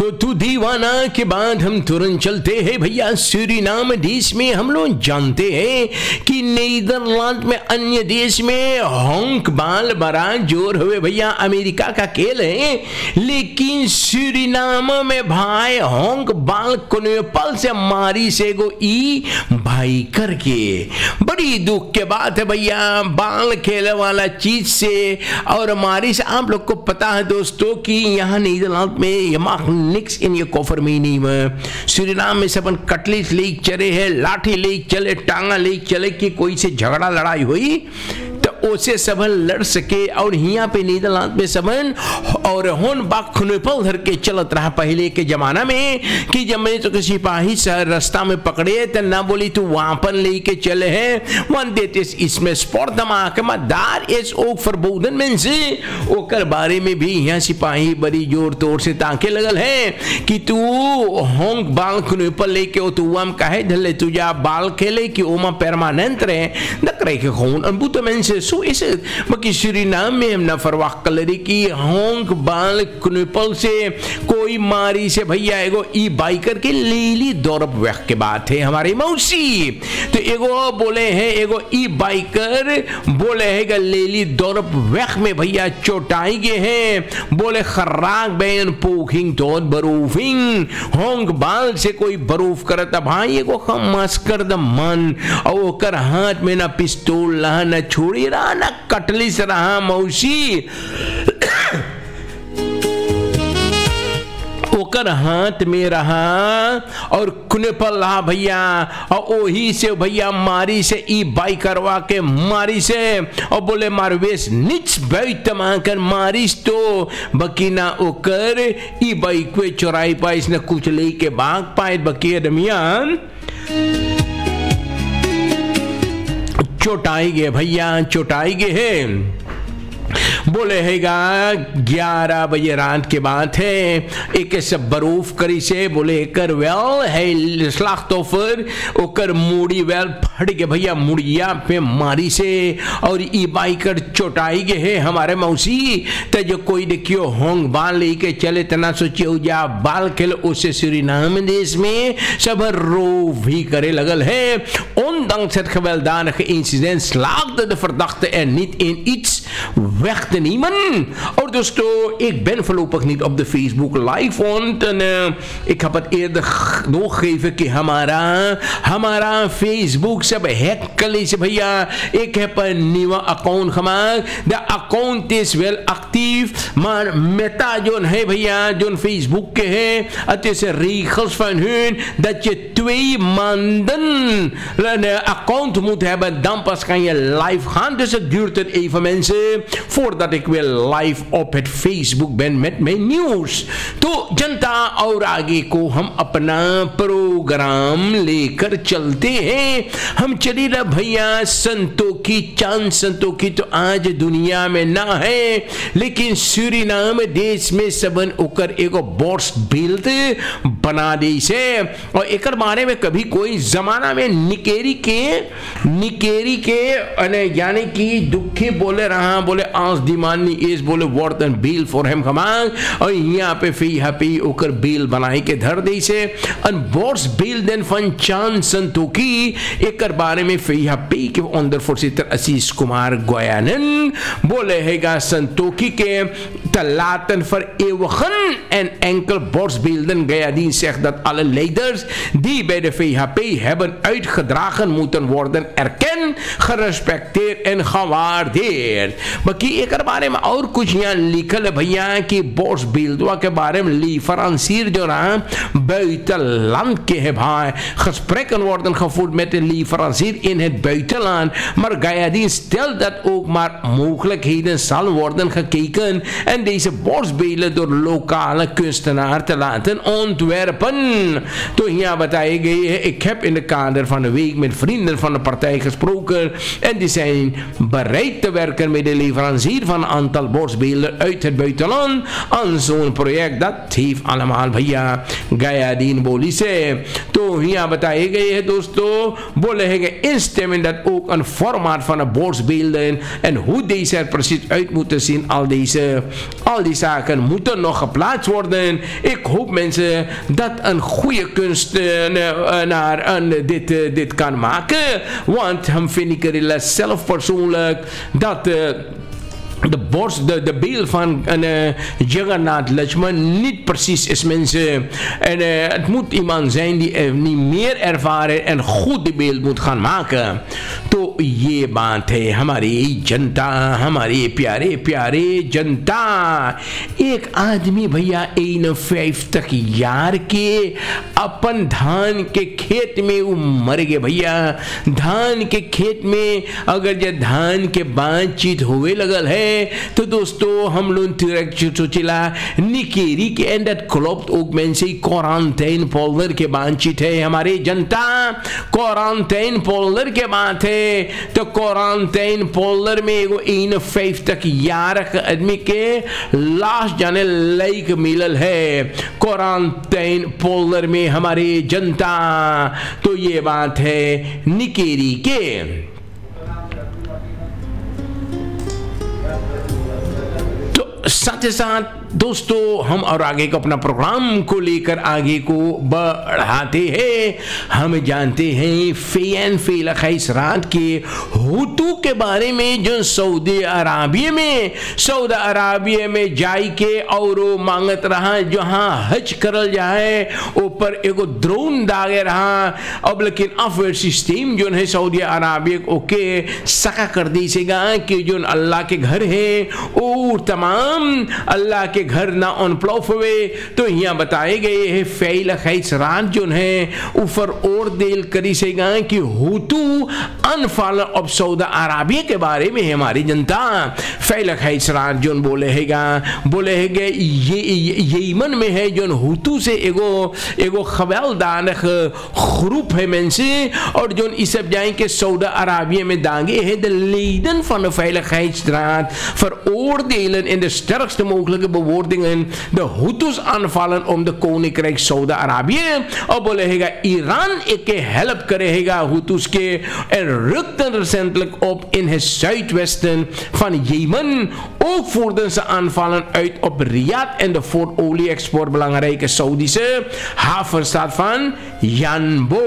तो तू दीवाना के बाद हम तुरंत चलते हैं भैया सूरीनाम देश में। हम लोग जानते हैं कि नीदरलैंड में अन्य देश में होंक बाल बड़ा जोर हुए भैया अमेरिका का खेल है, लेकिन सूरीनाम में भाई होंक बाल कुनेपल से मारी से गो ई भाई करके बड़ी दुख के बात है भैया। बाल खेलने वाला चीज से और मारी से आप लोग को पता है दोस्तों कि यहाँ नीदरलैंड में ये निक्स इन ये कोफर में नहीं में सूरीनाम में सबन कटलिस लेक चले है, लाठी लेक चले, टांगा लेक चले कि कोई से झगड़ा लड़ाई हुई तो उसे सबन लड़ सके। और यहाँ पे नीदरलैंड में सबन और होन बाग खुनेपल धर के चलत रहा पहले के जमाना में कि जब मैंने तो किसी सिपाही रास्ता में पकड़े तो ना बोली तू वहां पर लेके चले हैं वन देते इसमें स्पॉट धमाके में दार इस ओक फरबोदन में से ओकर बारे में भी यहाँ सिपाही बड़ी जोर तोड़ से ताके लगल है कि तू होंक बाल खुनेपल लेके ओ तू हम कहे धले तुझा बाल खेले कि ओमा परमानेंट रहे न करे के खून अनबुत में से सो इस बाकी सूरीनाम में हम नफरवाह कलरी की होंक बाल खुनेपल से कोई मारी से भैया एगो ई बाइकर के लीली दौरब वह के बात है हमारी मौसी। तो एगो बोले हैं एगो ई बाइकर बोले है लीली दौरब वह में भैया चोटाई गए हैं, बोले खर्राक बैन पोखिंग तो बरूफिंग होंक बाल से कोई बरूफ करता भाई एगो खमस कर द मन और ओकर हाथ में ना पिस्तौल रहा ना छोड़ी रहा ना कटलिस रहा मौसी ओकर हाथ में रहा और कुनेपल रहा भैया और ओही से भैया मारी से ई बाई करवा के मारी से और बोले मारवेश निच बैठ माकर मारिस तो बकीना ओकर ई बाई को चोराई पाइस न कुछ ले के भाग पाए बकी दरमियान चोटाई गए भैया चोटाई गए हैं। बोले हैगा 11 बजे रात के बात है एक सब बरूफ करी से बोले कर वेल है स्लाख्तोफर ओकर मुड़ी वेल फट के भैया मुड़िया पे मारी से और ई बाइकर चोटाई गए है हमारे मौसी। तो जो कोई देखियो होंग बाल लेके चले तना सोचियो जा बाल खेल उससे सूरीनाम देश में सब रो भी करे लगल है उन दंग से खबरदार incident slag de verdachte er niet in iets weg te nemen. Or doorstoor, ik ben voorlopig niet op de Facebook live, want ik heb het eerder doorgegeven कि हमारा Facebook सब हैक कर ली से भैया एक है पर न्यू अकाउंट हमार the account is well active maar meta zone है भैया जोन Facebook के है het is regels van hun dat je 2 maanden een account moet hebben dan pas kan je live gaan, dus het duurt het even mensen voordat ik weer live op het Facebook ben met mijn nieuws। तो जनता और आगे को हम अपना programme लेकर चलते हैं। हम चली रहा भैया संतों की चांद संतों की तो आज दुनिया में ना है, लेकिन सूरीनाम देश में सबन ओकर एगो बोर्स बिल्ड बना दी से और एकर बारे में कभी कोई जमाना में निकेरी के यानी कि दुखी बोले रहा बोले आज दिमानी इस बोले वर्तन बिल फॉर हिम कमांग और यहाँ पे फी हैप्पी ओकर बिल बनाई के धर दी से अन बोर्स बिल देन फन चांद संतोकी एकर बारे में फी हैप्पी के अंदर फोर्सिटर आशीष कुमार गोयानन बोले हैगा संतोकी के तलातन फर eeuwen en enkel borstbeelden die zegt dat alle leiders die bij de VHP hebben uitgedragen moeten worden erkend, gerespecteerd en gewaardeerd। बाकी एक बारे में और कुछ यहाँ लिखल है भैया कि borstbeelden के बारे में leverancier जो ना buitenland के है भाई gesprekken worden gevoerd met de leverancier in het buitenland, maar Gayadien stelt dat ook maar mogelijkheden zal worden gekeken en deze borstbeelden door lokale kunstenaar te laten ontwerpen। तो यहाँ बताया betaald is. Ik heb in de kader van de week met vrienden van de partij gesproken en die zijn bereid te werken met de leverancier van een aantal borstbeelden uit het buitenland aan zo'n project. Dat heeft allemaal भैया गया दिन बोली से तो यहाँ बताए गए हैं दोस्तों बोले हैं कि instemmen dat ook een formaat van een borstbeelden en hoe deze er precies uit moeten zien, al die zaken moeten nog geplaatst worden. Ik hoop mensen dat een goede kunst naar dit kan maken, want hem vind ik er zelf persoonlijk dat de beeld van Jagannath Lakshman niet precies is, mensen. En het moet iemand zijn die niet meer ervaren en goed die beeld moet gaan maken. तो ये बात है हमारी जनता, हमारे प्यारे प्यारे जनता. एक आदमी भैया 51 यार के अपन धान के खेत में वो मर गए भैया. धान के खेत में अगर ये धान के बातचीत होवे लगल है तो दोस्तों हम लोग सोचिला निकेरी के अंदर क्लोप्ट ook mensen क्वारंटाइन पोलर के बातचीत है. हमारे जनता क्वारंटाइन पोलर के बात है. तो क्वारंटाइन पोलर में एगो 51 आदमी के लाश जाने लाइक मिलल है क्वारंटाइन पोलर में हमारे जनता. तो ये बात है निकेरी के. साथ ही साथ दोस्तों हम और आगे को अपना प्रोग्राम को लेकर आगे को बढ़ाते हैं. हम जानते हैं फेन फेलखैस रात के हुतू के बारे में जो सऊदी अराबिया में जाई के और मांगत रहा जहाँ हज करल जाए ऊपर एगो ड्रोन दागे रहा. अब लेकिन अफवेयर सिस्टम जो है सऊदी अराबिया ओके सका कर दीसेगा कि जो अल्लाह के घर है और तमाम अल्लाह के घर ना अनप्लॉफ हुए. तो यहाँ बताए गए हैं फैल खैस रात जो है ऊपर और देल करी सेगा कि हुतू अनफॉल ऑफ सऊदी अराबिया के बारे में हमारी जनता फैल खैस रात जो बोले हैगे ये यमन में है जो हुतू से एगो खबलदान ग्रुप है mensen और जो इस सब जाए के सऊदी अराबिया में दांगे है de leden van de Veiligheidsraad veroordelen in de sterkste mogelijke bewoordingen de Hutus aanvallen om de koninkrijk Saudi-Arabië. Op boleगा Iran एक help करेगा Hutus के en rukten recentelijk op in het zuidwesten van Jemen. Ook voerden ze aanvallen uit op Riyadh en de voor olie-export belangrijke Saudische havenstad van Yanbo.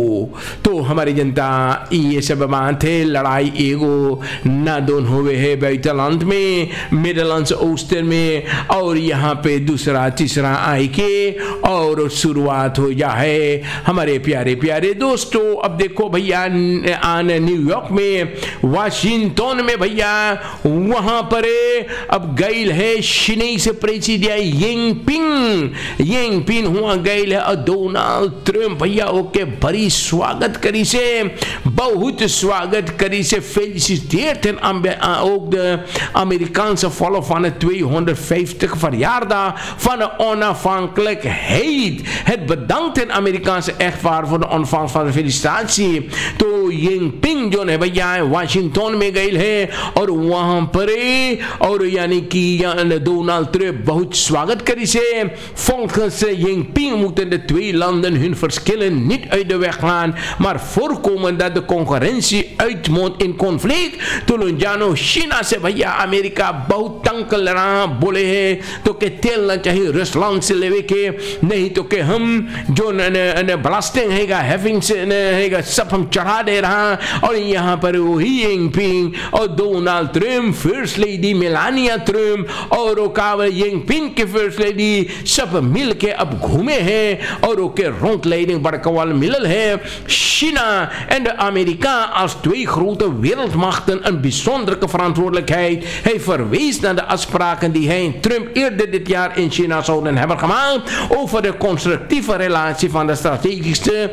तो हमारी जनता ये सब बात है. लड़ाई एगो ना दोन हुए है बैतलंत में मिडल ओस्टर में और यहाँ पे दूसरा तीसरा आई के और शुरुआत हो जाए हमारे प्यारे प्यारे दोस्तों. अब देखो भैया आन न्यूयॉर्क में वाशिंगटन में भैया वहां पर अब गईल है चीनी से प्रेसिडेंट यिंगपिंग हुआ गईल है और डोनाल्ड ट्रम्प भैया ओके बड़ी स्वागत करी से बहुत स्वागत करी से feliciteert ook de Amerikaanse volk van het 250 verjaardag van de onafhankelijkheid. Het bedankt het Amerikaanse echtpaar voor de ontvangst van de felicitatie. तो यिंगपिंग जो है भैया वाशिंगटन में गए है और वहां पर और यानी कि डोनाल्ड ट्रम्प बहुत स्वागत करी से. Volgens Jinping moeten de twee landen hun verschillen niet uit de weg gaan, maar voorkomen dat de concurrentie uitmondt in conflict. तुलंजानो चीना से भैया अमेरिका बहुत तंग कर रहा बोले है तो के तेल ना चाहिए रसलान से लेवे के नहीं तो के हम जो ब्लास्टिंग हैगा हैविंग से हैगा सब हम चढ़ा दे रहा. और यहाँ पर वही यिंगपिंग और Donald Trump first lady Melania Trump और यिंगपिंग के फर्स्ट लेडी सब मिल के अब घूमे हैं और okay rond leiding Barkawal Millel है. China en de Amerika als twee grote wereldmachten een bijzondere verantwoordelijkheid. Hij verwees naar de afspraken die hij en Trump eerder dit jaar in China zouden hebben gemaakt over de constructieve relatie van de strategische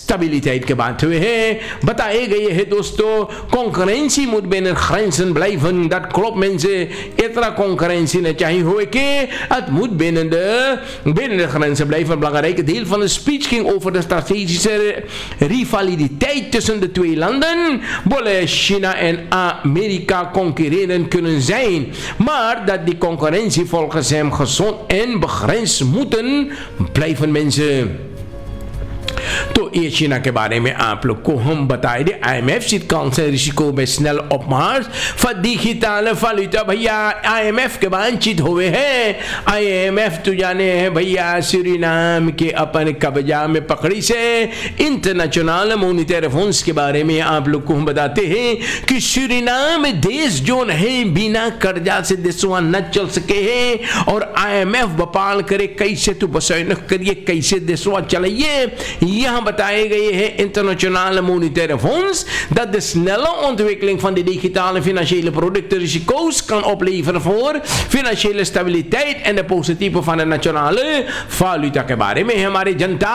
stabiliteit gebaat huwe he. Batae geye he dosto, concurrentie moet binnen grenzen blijven. Dat klopt mensen. Etra concurrentie net chahi hoe ke. Het moet binnen de grenzen blijven. Een belangrijke deel van de speech ging over de strategische rivaliteit tussen de twee landen. Bolle China en Amerika concurreren kunnen zijn. Maar dat die concurrentie volgens hem gezond en begrensd moeten blijven mensen. तो Asia के बारे में आप लोग को हम बताए दे IMF शीत काउंसिल रिस्को में स्नेल ऑपमार्स फदीखिताल फलिता भैया IMF के बाद चित हुए हैं IMF तो जाने हैं भैया सूरीनाम के अपन कब्जा में पकड़ी से इंटरनेशनल मॉनिटरी फंड्स के बारे में आप लोग को हम बताते हैं कि सूरीनाम देश जो है बिना कर्जा से देशवा न चल सके हैं और IMF बपाल करे कैसे तो बसैन करिए कैसे देशवा चलाइए यहाँ बताए गए हैं internationale monetaire fonds dat de snelle ontwikkeling van de digitale financiële producten risico's kan opleveren voor financiële stabiliteit en de positieve van de nationale valuta के बारे में हमारी जनता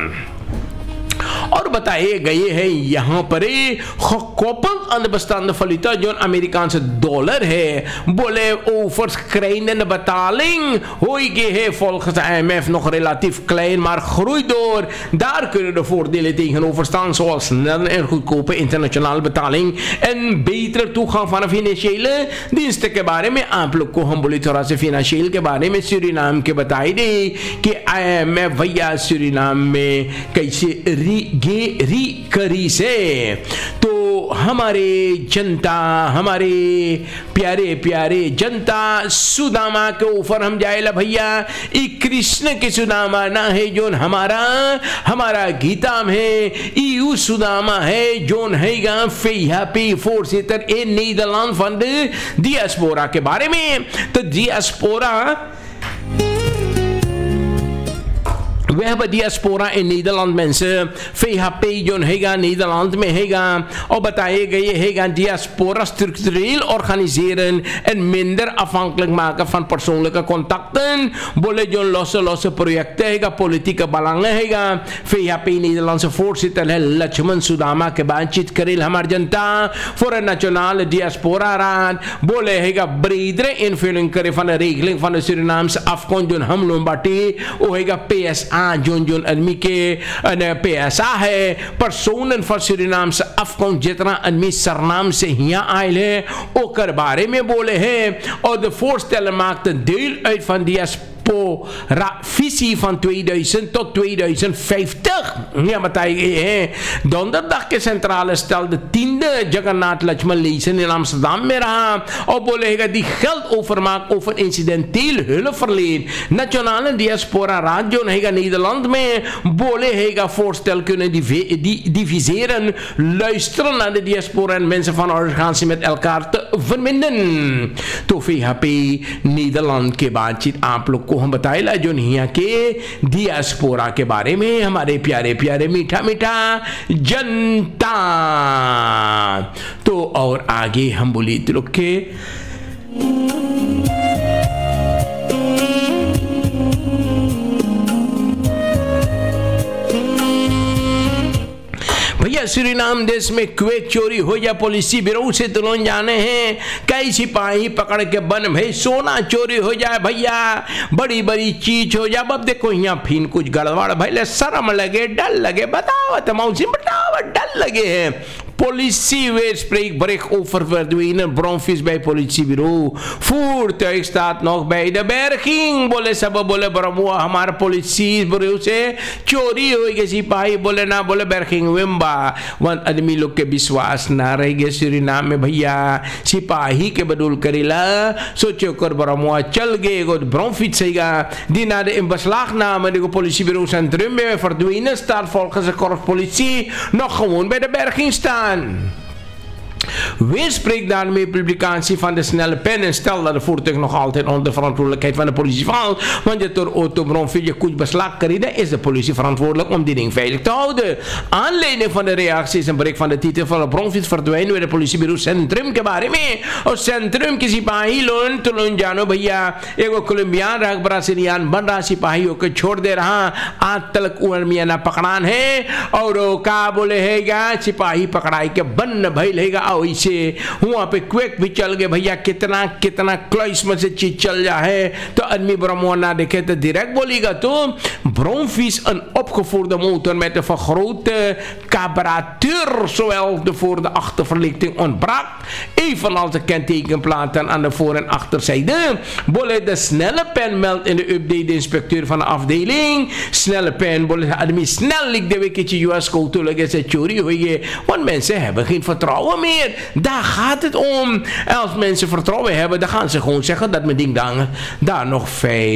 और बताए गए हैं यहाँ पर gekoppeld aan de bestaande valuta जो Amerikaanse dollar है बोले overschrijdende betaling hoe है volgens de IMF nog relatief klein maar groeit door daar kunnen de voordelen tegenover staan zoals snelle en goedkope internationale betaling en betere toegang van financiële diensten के बारे में आप लोग को हम बोले थोड़ा से financieel के बारे में सूरीनाम के बताई दे कि IMF भैया सूरीनाम में कैसे री करी से तो हमारे जनता हमारे प्यारे प्यारे जनता सुदामा के ऊपर हम जाएला भैया ई कृष्ण के सुदामा ना है जोन हमारा गीता में है ई सुदामा है जोन है गा फेहापी voorzitter in Nederland van de diaspora के बारे में तो diaspora वह diaspora in Nederland mensen VHP जो हैगा Nederland में हैगा और बताए गए हैगा diaspora structureel organiseren en minder afhankelijk maken van persoonlijke contacten बोले जो losse projecten हैगा politieke belangen हैगा VHP Nederlandse voorzitter है लक्ष्मण सुदामा के बातचीत करेल हमारी जनता voor een nationale diaspora raad बोले हैगा bredere invulling करे van de regeling van de Surinaamse afkomst जो हम लोग बाटे वो हैगा PSA जोन आदमी के पैसा है personen van Surinaamse afkomst जितना आदमी सरनाम से यहाँ आयल है ओकर बारे में बोले हैं और de voorstellen maakte deel uit van visie van 2000 tot 2050 ja बताई गई है donderdag के centrale stel de 10e Jagannath Lakshman Lezen in Amsterdam में रहा और बोलेगा die geld overmaak over incidenteel hulpverleen nationale diaspora raad जो हैगा Nederland में बोले हैगा voorstel kunnen diviseren luisteren naar de diaspora en mensen van organisatie met elkaar te verbinden तो VHP Nederland के बातचीत आप लोग को हम बताएला जो यहाँ के डियास्पोरा के बारे में हमारे प्यारे प्यारे मीठा मीठा जनता तो और आगे हम बोली तो लोग के भैया सूरीनाम देश में क्वेक चोरी हो या पुलिसी बिरो से तुरंत जाने हैं कई सिपाही पकड़ के बन भाई सोना चोरी हो जाए भैया बड़ी बड़ी चीज हो जाए अब देखो यहाँ फिर कुछ गड़बड़ भैया शर्म लगे डर लगे बताओ तमाउसी बताओ डर लगे हैं Politie spreekt bericht over verdwenen bronfiets bij politiebureau. Voertuig staat nog bij de berging. बोले सब बोले बरमुआ हमारा पुलिस बुरे से चोरी हो गई सिपाही बोले ना बोले berging विम्बा वन आदमी लोग के विश्वास ना रह गए सूरीनाम में भैया सिपाही के बदूल करेला सोचो कर बरमुआ चल गए गो bronfiets सेगा दिना de in beslagname de politiebureau centrum bij verdwenen staat volgens de korpspolitie nog gewoon bij de berging staan. Weer spreekt daarmee publicatie van de snelle pen en stel dat de voertuig nog altijd onder verantwoordelijkheid van de politie valt, want je door autobron via koets beslag krijgt, is de politie verantwoordelijk om die ding veilig te houden. Aanleiding van de reactie is een bericht van de titel van de bronfiets verdwijnen bij de politiebureau Centrum के बारे में और Centrum के सिपाही लोग तुलन जानो भैया एगो कोलंबियन राग ब्राजीलियन बन रहा सिपाहियों को छोड़ दे रहा आज तक उर्मिया ना पकड़ान है और का बोले हैगा सिपाही पकड़ाई के बन भइल हैगा और इसे वहाँ पे क्वेक भी चल गए भैया कितना कितना क्लाइस में से चीज चल जा है तो आदमी ब्रह्मों ना देखे तो direct बोलेगा तो bronfiets een opgevoerde motor met een vergrote carburateur zowel de voor- de achterverlichting ontbrak evenals de kentekenplaten aan de voor- en achterzijde. Bolle de snelle pen meldt in de update de inspecteur van de afdeling. Snelle pen, bolle admi snel ligt de weketje US koutelijk is het chori hoor want mensen hebben geen vertrouwen meer. Daar gaat het om. En als mensen vertrouwen hebben, dan gaan ze gewoon zeggen dat mijn ding daar nog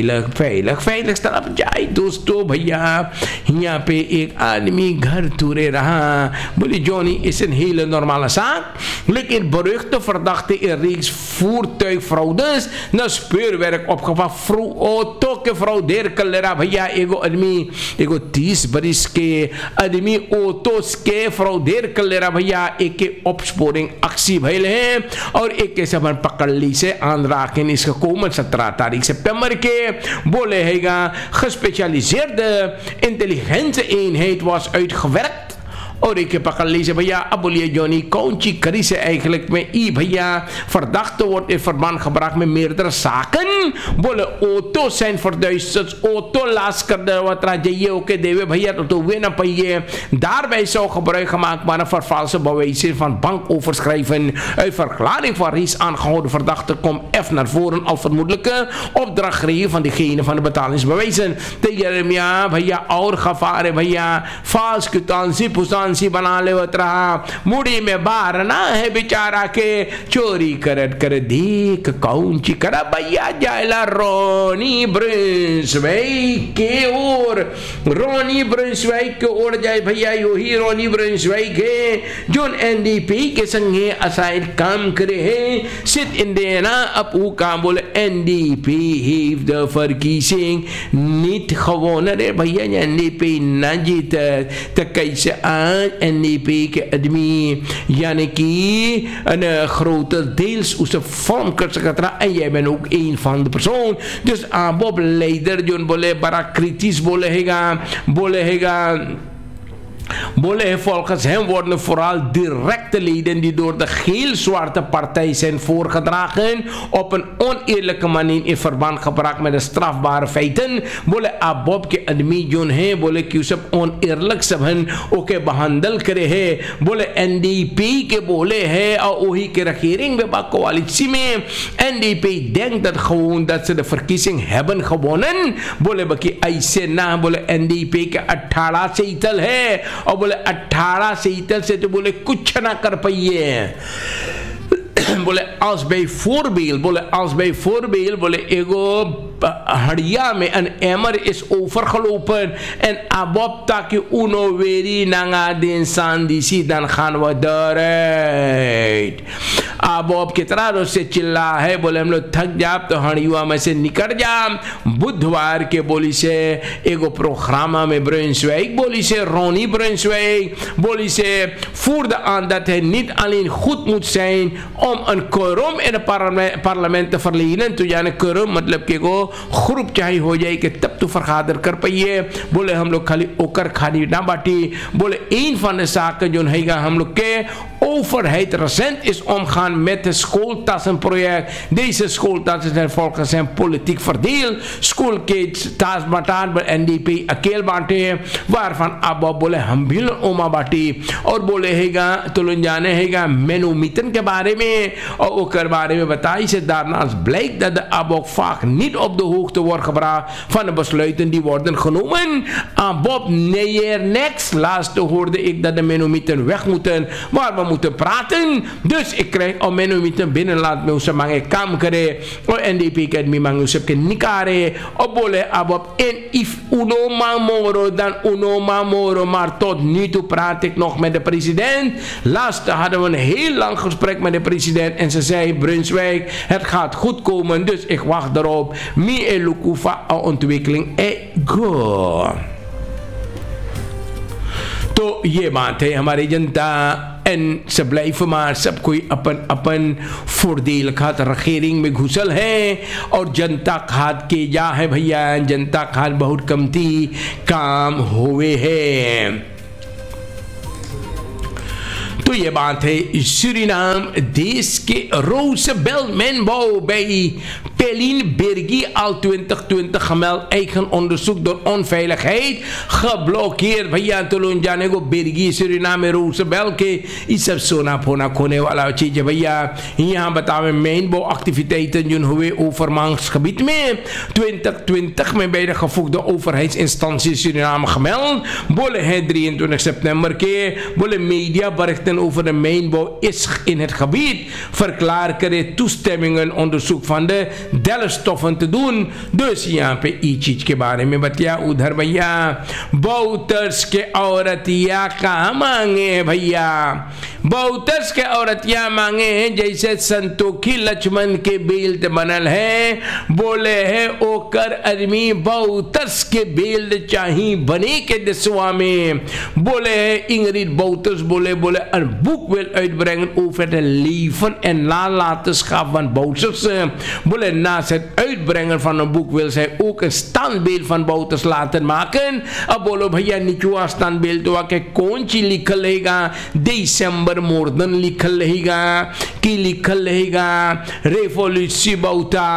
veilig staat. Jij doet तो भैया यहाँ पे एक आदमी घर तुरे रहा बोली Johnny is een hele normale zaak lekker beruchte verdachte in reeks voertuigfraudes na speurwerk opgevat auto के fraudeer कलरा भैया एगो आदमी एगो 30 बरिस के आदमी auto के fraudeer कलरा भैया एक के opsporing actie भइल है और एक के सबन पकड़ ली से aanraking is gekomen 17 तारीख सितंबर के बोले हैगा gespecialiseerde intelligente eenheid was uitgewerkt और एक पकड़ लीजिए भैया अब बोलिए जोनी कौन ची करी से eigenlijk में ई भैया verdachte wordt in verband gebracht met meerdere zaken बोले auto zijn verduisterd auto laskerde wat raadje ook dewe भैया तो वे ना पहिए daarbij zou gebruik gemaakt worden van vervalse bewijzen van bankoverschrijven uit verklaring van Ries aangehouden verdachte komt F naar voren al vermoedelijke opdrachtgever van diegene van de betalingsbewijzen de Jeremia भैया और गफार भैया false quitantie सी बना ले रहा मुड़ी में बार ना है बेचारा के चोरी करत कर देख कौन ची करा भैया जायला रोनी ब्रिंसवेक के ओर रोनी ब्रिंसवेक के ओर जाए भैया यो ही रोनी ब्रिंसवेक है जो एनडीपी के संगे असाइड काम करे है सिट इंडिया अब वो काम बोले NDP heeft de verkiezing niet gewonnen भैया एनडीपी ना जीत te kijken aan NDP के आदमी यानी कि een grotendeels उसे vorm कर सकता है jij bent ook een van de persoon dus Bob Leider जो बोले बड़ा kritisch बोले volgens hem worden vooral directe leden die door de geel-zwarte partij zijn voorgedragen op een oneerlijke manier in verband gebracht met de strafbare feiten. बोले Bob के आदमी जो हैं बोले कि सब oneerlijk सब हैं ओके behandeld करे हैं बोले NDP के बोले हैं और वही के regering में coalitie में NDP denkt dat gewoon dat ze de verkiezing hebben gewonnen बोले बाकी ऐसे ना बोले NDP के 18 सीटल है और बोले 18 सीटल से तो बोले कुछ ना कर पाइए बोले als bijvoorbeeld बोले एगो हड़िया में een emmer is overgelopen en Bob taki uno veri nanga den sandisi dan gaan we eruit Bob की तरह से चिल्ला है बोले हम लोग थक जाब तो हड़िया में से निकल जाम बुधवार के बोली से एगो प्रोग्रामा में Brunswijk बोली से रोनी Brunswijk बोली से voor de aan dat hij niet alleen goed moet zijn om een quorum in het parlement te verlenen तो यानी quorum मतलब कि को ग्रुप चाहिए हो जाए कि तब तो vergader कर पाइए बोले हम लोग खाली ओकर खाली ना बाटी बोले een van de zaken जो हैगा हम लोग के overheid recent is omgaan met het schooltassenproject. Deze schooltassen zijn volgens hem politiek verdeeld. Schoolkids tas bataan bij NDP अकेले बांटे waarvan Abba बोले हम भी ओमा बाटी और बोले हैगा तुलन जाने हैगा मेनू मीटन के बारे में और ओकर बारे में बताई से daarnaast blijkt dat de Abba vaak niet op op de hoogte wordt gebracht van de besluiten die worden genomen. Aan Bob Neer next. Laatste hoorde ik dat de Mennonieten weg moeten, maar we moeten praten. Dus ik krijg al Mennonieten binnen laat me onze mange kamkere. NDP kan mi mang usep ke nikare. Obole abob en if uno mamoro dan uno mamoro. Maar tot nu toe praat ik nog met de president. Laatst hadden we een heel lang gesprek met de president en ze zei Brunswijk, het gaat goed komen, dus ik wacht erop. Mi elukufa ontwikkeling go. To ये बात है हमारी जनता en ze blijven maar सब कोई अपन फुर्दील खात regering में घुसल है और जनता खात के जा है भैया जनता खात बहुत कमती काम हुए हैं. तो ये बात है सूरीनाम देश के Roosevelt Menbouw bij Pelin Bergi al 2020 gemeld eigen onderzoek door onveiligheid geblokkeerd. भैया तो लोग जाने को बेरगी सूरीनाम में Roosevelt के इस सब सोना फोना खोने वाला चीज है भैया. यहाँ बतावे Menbouw activiteiten जो हुए overmangsgebied में 2020 में bij de gevoegde overheidsinstantie Suriname gemeld. बोले हैं 23 september के बोले media berichten over de mijnbouw is in het gebied verklaar करे toestemmingen onderzoek van de delfstoffen te doen. Dus यहाँ पे इस चीज के बारे में बताया. उधर भैया बहुतर्स के औरतिया कहाँ मांगे भैया. बहुतर्स के औरतिया मांगे हैं जैसे संतोखी लक्ष्मण के बेल्ट बनल है. बोले है ओकर आदमी बहुतर्स के बेल्ट चाहिए बने के देशवा में. बोले है इंग्रिड बहुतर्स बोले een boek wil uitbrengen over het leven en nalatenschap van Bouters. Naast het uitbrengen van een boek wil zij ook een standbeeld van Bouters laten maken. Abolo भैया निचुआ standbeeld तो आके कौन सी लिखल रहेगा दिसंबर मोर्दन लिखल रहेगा कि लिखल रहेगा रेवोल्यूसी Bouta.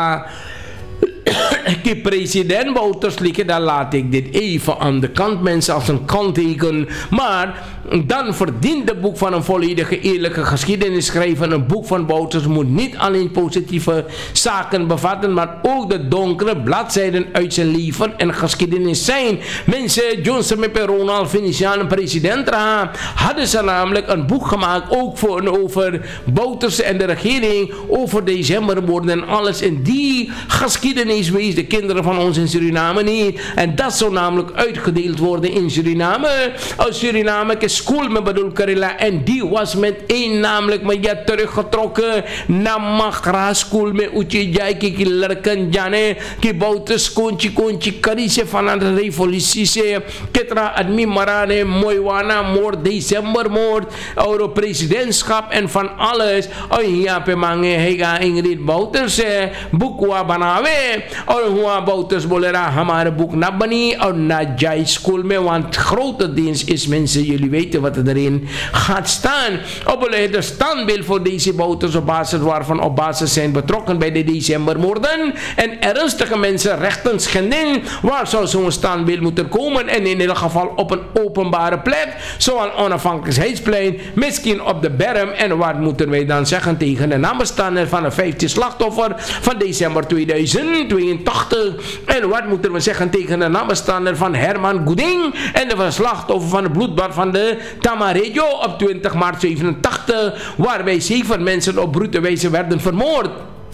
President Bouters liegen, dan laat ik dit even aan de kant, mensen, als een kantteken. Maar dan verdient het boek van een volledige eerlijke geschiedenis schrijven. Een boek van Bouters moet niet alleen positieve zaken bevatten, maar ook de donkere bladzijden uit zijn leven en geschiedenis zijn. Mensen, Johnson met Ronald Venetiaan president hadden ze namelijk een boek gemaakt, ook over Bouters en de regering, over decembermoorden en alles. En die geschiedenis wees de kinderen van ons in Suriname niet. En dat zou namelijk uitgedeeld worden in Suriname. Als Suriname ke school me bedoel Karela. En die was met één namelijk maar ja teruggetrokken naar Magra school me uchi jai ki lerkan jane ki Bouters konchi kari se van de revolutie se ketra admi marane moiwana moord decembermoord euro presidentschap en van alles. Oh ja pe mange hega Ingrid Bouters boekwa बनावे और हुआ Bouters bolera हमारे boek na bani और na jai school में want grote dienst is mensen jullie weten wat erin gaat staan. Obole de standbeeld voor deze Bouters op basis waarvan op basis zijn betrokken bij de decembermoorden en ernstige mensenrechten schending. Waar zou zo'n standbeeld moeten komen en in ieder geval op een openbare plek zoals onafhankelijkheidsplein, misschien op de berm. En wat moeten wij dan zeggen tegen de nabestaanden van de 15 slachtoffer van december 2082 en wat moeten we zeggen tegen de nabestaanden van Herman Goeding en de slachtoffer van het bloedbad van de Tamarejo op 20 maart 87 waarbij 7 mensen op brute wijze werden vermoord.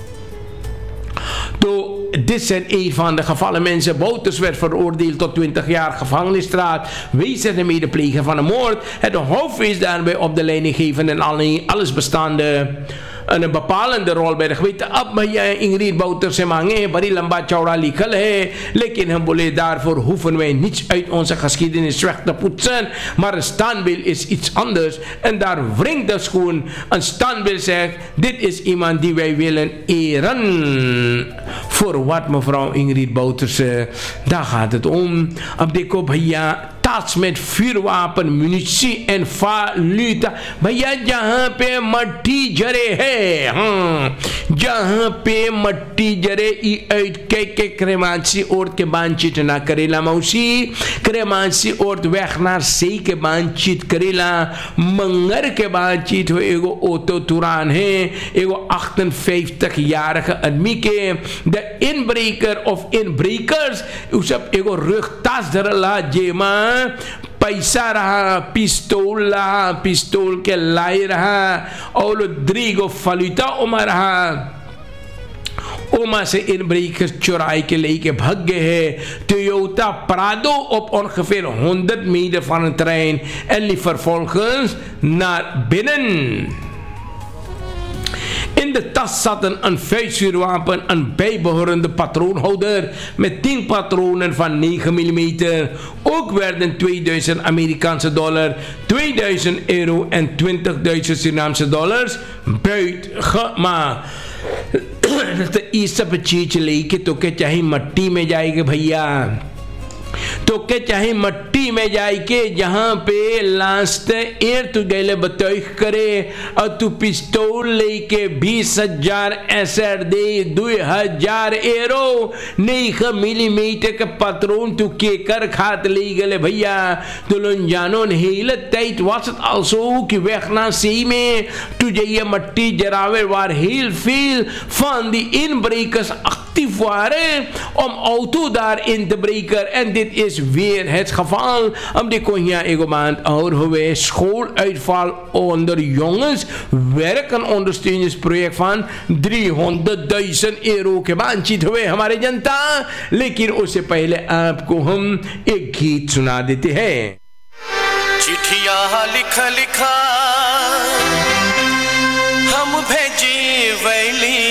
Dit zijn een van de gevallen mensen. Bouters werd veroordeeld tot 20 jaar gevangenisstraf. Wees de medepleger van een moord. Het hoofd is daarbij op de leidinggevende en alles bestaande een bepalende rol bij de geweten. Ab भैया Ingrid Bouters से मांगे बड़ी लंबा चौड़ा लिखल है लेकिन हम बोले daarvoor hoeven wij niets uit onze geschiedenis weg te poetsen, maar een standbeeld is iets anders en daar wringt de schoen. Een standbeeld zegt dit is iemand die wij willen eren. Voor wat mevrouw Ingrid Bouters, daar gaat het om. Ab देखो भैया tas met vuurwapen, munitie en valuta. भैया जहाँ पे मट्टी जरे है जहां पे मट्टी जरे के क्रेमांसी और के बांचित ना करेला मौसी क्रेमांसी और वैखनार सही के बांचित करेला मंगर के बांचित हो एगो ओतो तुरान है एगो अख्तन 5 तक यार आदमी के द इनब्रेकर ऑफ इनब्रेकर्स सब एगो रुखतास धरला जेमा पैसा रहा पिस्तौल के लाई रहा और द्रीगो फलिता उमा रहा ओमा से इन ब्रेकर्स चुराई के लिए के भाग गए हैं Toyota Prado op ongeveer 100 meter van een trein en liep vervolgens naar binnen. In de tas zat een vuistvuurwapen, een bijbehorende patroonhouder met 10 patronen van 9 mm. Ook werden 2000 Amerikaanse dollar, 2000 euro en 20.000 Surinaamse dollars buitgemaakt. तो ये सब चीज लेके तो के चाहे मट्टी में जाएगा भैया तो के चाहे मट्टी में जाए के जहां पे लास्ट एर तू गैले बतौख करे और तू पिस्तौल लेके 20,000 एसर दे 2,000 एरो नहीं ख मिलीमीटर के पत्रोन तू के कर खात ले गले भैया तो लोन जानो नहीं लत वास आल्सो कि वेखना सी में तुझे ये मट्टी जरावे वार heel veel van die inbrekers actief waren om auto daarin te breken en dit is weer het geval omdat kon hier ego maand ouder huwe schooluitval onder jongens werk een ondersteuningsproject van 300,000 euro के बांचित हुए हमारे जनता लेकिन उससे पहले आपको हम एक गीत सुना देते हैं चिट्ठियां लिखा लिखा हम भेजी वैली